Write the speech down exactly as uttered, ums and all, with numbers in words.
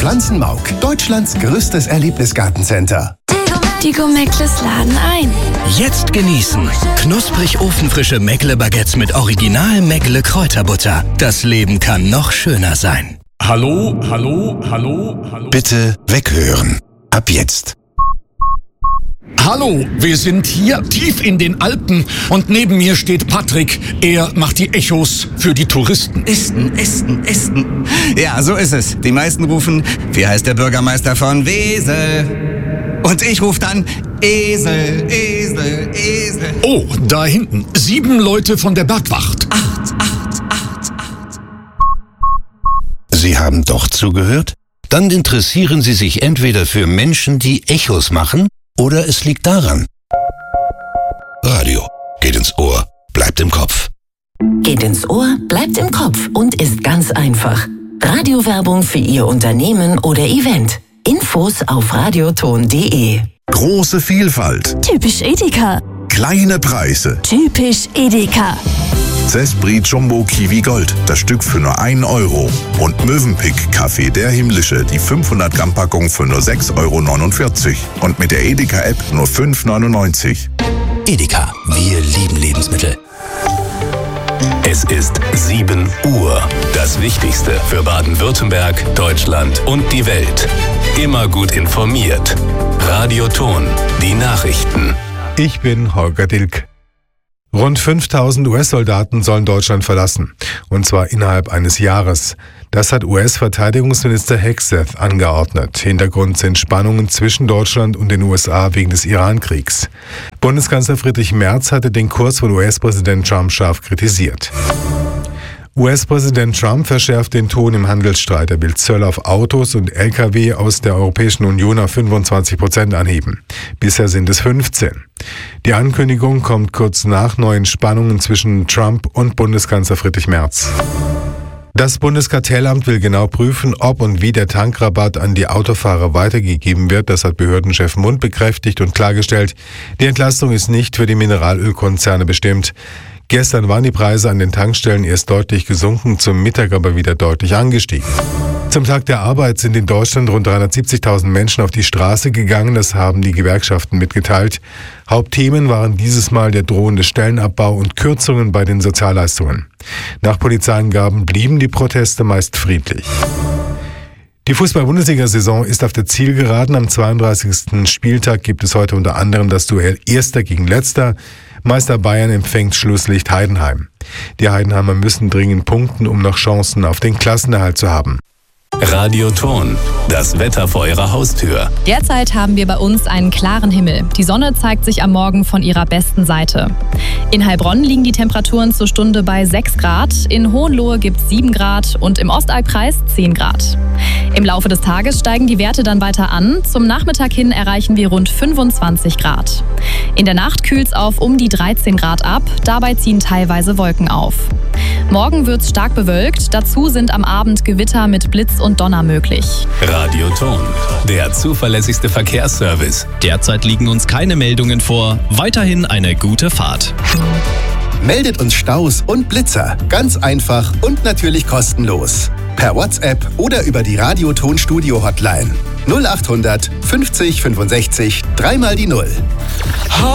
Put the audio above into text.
Pflanzenmauk, Deutschlands größtes Erlebnisgartencenter. Die Gomeckles laden ein. Jetzt genießen. Knusprig ofenfrische Meckle-Baguettes mit Original Meckle-Kräuterbutter. Das Leben kann noch schöner sein. Hallo, hallo, hallo, hallo. Bitte weghören. Ab jetzt. Hallo, wir sind hier tief in den Alpen und neben mir steht Patrick. Er macht die Echos für die Touristen. Esten, Esten, Esten. Ja, so ist es. Die meisten rufen, wie heißt der Bürgermeister von Wesel? Und ich rufe dann, Esel, Esel, Esel. Oh, da hinten, sieben Leute von der Bergwacht. Acht, acht, acht, acht. Sie haben doch zugehört? Dann interessieren Sie sich entweder für Menschen, die Echos machen, oder es liegt daran. Radio geht ins Ohr, bleibt im Kopf. Geht ins Ohr, bleibt im Kopf und ist ganz einfach. Radiowerbung für Ihr Unternehmen oder Event. Infos auf radioton punkt de. Große Vielfalt. Typisch Edeka. Kleine Preise. Typisch Edeka. Zespri Jumbo Kiwi Gold, das Stück für nur einen Euro. Und Mövenpick Kaffee der Himmlische, die fünfhundert Gramm Packung für nur sechs Euro neunundvierzig. Und mit der Edeka-App nur fünf neunundneunzig. Edeka, wir lieben Lebensmittel. Es ist sieben Uhr. Das Wichtigste für Baden-Württemberg, Deutschland und die Welt. Immer gut informiert. Radioton, die Nachrichten. Ich bin Holger Dilk. Rund fünftausend U S-Soldaten sollen Deutschland verlassen, und zwar innerhalb eines Jahres. Das hat U S-Verteidigungsminister Hegseth angeordnet. Hintergrund sind Spannungen zwischen Deutschland und den U S A wegen des Iran-Kriegs. Bundeskanzler Friedrich Merz hatte den Kurs von U S-Präsident Trump scharf kritisiert. U S-Präsident Trump verschärft den Ton im Handelsstreit. Er will Zölle auf Autos und L K W aus der Europäischen Union auf fünfundzwanzig Prozent anheben. Bisher sind es fünfzehn. Die Ankündigung kommt kurz nach neuen Spannungen zwischen Trump und Bundeskanzler Friedrich Merz. Das Bundeskartellamt will genau prüfen, ob und wie der Tankrabatt an die Autofahrer weitergegeben wird. Das hat Behördenchef Mund bekräftigt und klargestellt. Die Entlastung ist nicht für die Mineralölkonzerne bestimmt. Gestern waren die Preise an den Tankstellen erst deutlich gesunken, zum Mittag aber wieder deutlich angestiegen. Zum Tag der Arbeit sind in Deutschland rund dreihundertsiebzigtausend Menschen auf die Straße gegangen. Das haben die Gewerkschaften mitgeteilt. Hauptthemen waren dieses Mal der drohende Stellenabbau und Kürzungen bei den Sozialleistungen. Nach Polizeiangaben blieben die Proteste meist friedlich. Die Fußball-Bundesliga-Saison ist auf der Zielgeraden. Am zweiunddreißigsten Spieltag gibt es heute unter anderem das Duell Erster gegen Letzter. Meister Bayern empfängt Schlusslicht Heidenheim. Die Heidenheimer müssen dringend punkten, um noch Chancen auf den Klassenerhalt zu haben. Radioton, das Wetter vor Ihrer Haustür. Derzeit haben wir bei uns einen klaren Himmel. Die Sonne zeigt sich am Morgen von ihrer besten Seite. In Heilbronn liegen die Temperaturen zur Stunde bei sechs Grad, in Hohenlohe gibt es sieben Grad und im Ostalbkreis zehn Grad. Im Laufe des Tages steigen die Werte dann weiter an. Zum Nachmittag hin erreichen wir rund fünfundzwanzig Grad. In der Nacht kühlt es auf um die dreizehn Grad ab, dabei ziehen teilweise Wolken auf. Morgen wird es stark bewölkt, dazu sind am Abend Gewitter mit Blitz und Donner möglich. Radioton, der zuverlässigste Verkehrsservice. Derzeit liegen uns keine Meldungen vor. Weiterhin eine gute Fahrt. Meldet uns Staus und Blitzer. Ganz einfach und natürlich kostenlos. Per WhatsApp oder über die Radioton Studio Hotline. null achthundert fünfzig fünfundsechzig dreimal die Null.